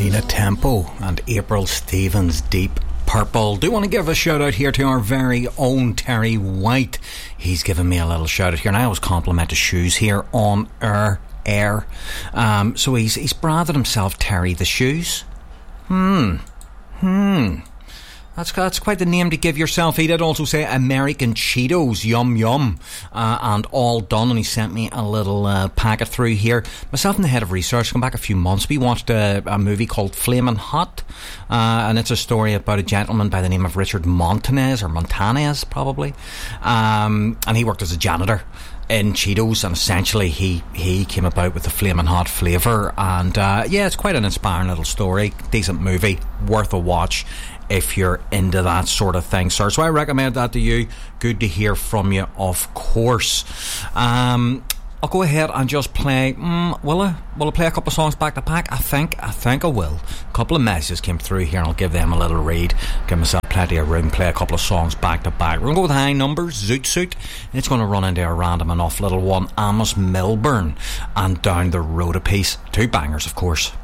Nina Tempo and April Stevens, Deep Purple. Do want to give a shout out here to our very own Terry White. He's given me a little shout out here, and I always compliment his shoes here on air. So he's branded himself Terry the Shoes. That's quite the name to give yourself. He did also say American Cheetos, yum yum, and all done. And he sent me a little packet through here. Myself and the head of research, come back a few months, we watched a movie called Flamin' Hot, and it's a story about a gentleman by the name of Richard Montanez probably, and he worked as a janitor in Cheetos, and essentially he came about with the Flamin' Hot flavour. And yeah, it's quite an inspiring little story, decent movie, worth a watch if you're into that sort of thing, sir. So I recommend that to you. Good to hear from you, of course. I'll go ahead and just play. Will I play a couple of songs back to back? I think I will. A couple of messages came through here, and I'll give them a little read. Give myself plenty of room. Play a couple of songs back to back. We're going to go with High Numbers, Zoot Suit. It's going to run into a random enough little one, Amos Milburn, and Down the Road a Piece. Two bangers, of course.